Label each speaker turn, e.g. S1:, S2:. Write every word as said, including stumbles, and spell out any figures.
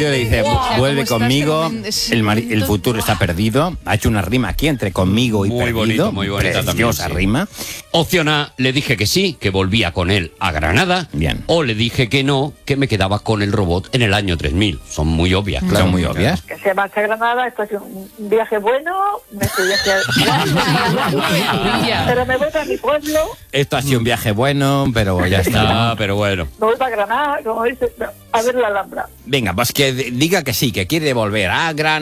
S1: marido le dice,
S2: Wow.
S1: vuelve
S2: ¿Cómo estás?
S1: conmigo,
S2: Qué momen-
S1: el, mari- el futuro está perdido. Ha hecho una rima aquí entre conmigo y
S3: Muy
S1: perdido.
S3: bonito, muy bonita también,
S1: Preciosa
S3: sí.
S1: rima.
S3: Opción A, le dije que sí, que volvía con él a Granada.
S1: Bien.
S3: O le dije que no, que me quedaba con el robot en el año tres mil. Son muy obvias, claro.
S1: Son muy obvias.
S4: Que se marcha a Granada, esto ha sido un viaje bueno, me estoy
S2: maravilla.
S4: pero me voy a mi pueblo,
S1: Esto ha sido un viaje bueno, pero ya está.
S3: Ah, pero bueno.
S4: me voy para Granada, como dice, a ver la Alhambra.
S1: Venga, pues que diga que sí, que quiere volver a Granada.